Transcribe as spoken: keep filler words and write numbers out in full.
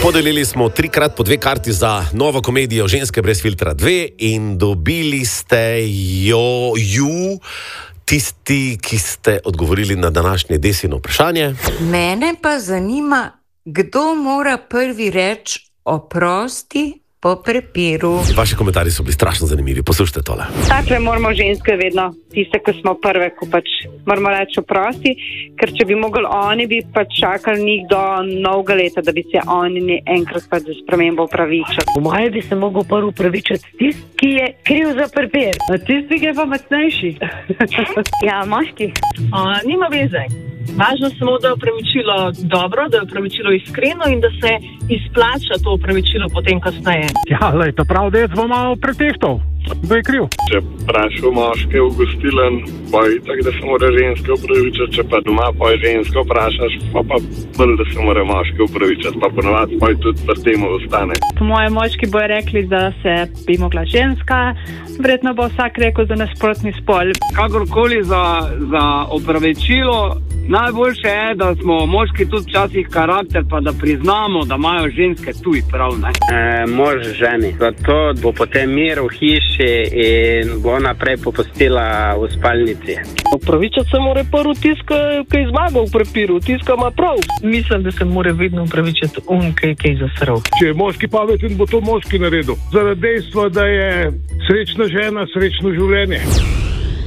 Podelili smo trikrat po dve karti za novo komedijo Ženske brez filtra dve in dobili ste jo, ju, tisti, ki ste odgovorili na današnje Desino vprašanje. Mene pa zanima, kdo mora prvi reči oprosti po prepiru. Vaši komentarji so bili strašno zanimivi, poslušajte tole. Takle moramo ženske vedno, tiste, ki smo prve, ko pač moramo reči oprosti, ker če bi mogli oni, bi pač čakali njih do novega leta, da bi se oni enkrat pač za spremembo upravičili. Po moje bi se mogel prvi upravičiti tisti, ki je kriv za prepir. Tisti, ki je pa močnejši. Ja, moški. Uh, nima veze. Važno samo, da je opravičilo dobro, da je opravičilo iskreno in da se izplača to opravičilo potem kasneje. Ja, lej, to prav, da je zelo malo pretehtal. Kdo je kriv? Če vprašal moške v gostilen, pa je tako, da se mora ženske upravičiti, če pa doma pa je žensko vprašaš, pa pa bolj, da se mora moške upravičiti, pa ponovadi pa je tudi pri temu ostane. Po moje moški bojo rekli, da se bi mogla ženska, verjetno bo vsak rekel za nasprotni spol. Kakorkoli za, za opravičilo, najboljše je, da smo moški tudi včasih karakter, pa da priznamo, da imajo ženske tuj prav, ne? E, mož ženi, zato bo potem mir v hiši in bo naprej popustila v spalnici. Upravičati se mora prvi tiska, ki je zmagal v prepiru, tiska ima prav. Mislim, da se mora vedno upravičiti on, ki je zasral. Če je moški pameten, bo to moški naredil. Zaradi dejstva, da je srečna žena, srečno življenje.